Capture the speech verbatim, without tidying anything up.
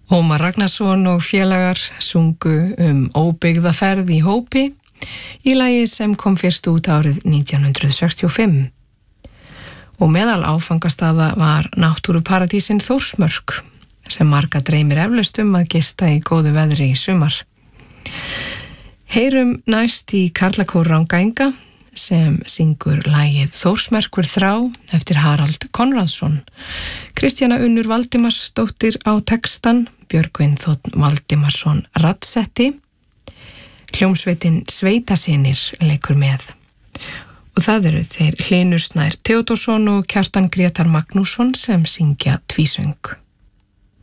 Ómar Ragnarsson og félagar sungu um óbyggða ferð í hópi í lagi sem kom fyrst út árið nítján hundruð sextíu og fimm. Og meðal áfangastaða var náttúruparadísin Þórsmörk sem marga dreymir eflaust um að gista í góðu veðri í sumar. Heyrum næst í karlakór Rangænga sem syngur lagið Þórsmerkur þrá eftir Harald Konráðsson. Kristjana Unnur Valdimarsdóttir á textan, Björgvin Þ. Valdimarsson raddsetti, hljómsveitin Sveitasynir leikur með. Og það eru þeir Hlynur Snær Theodórsson og Kjartan Grétar Magnússon sem syngja tvísöng.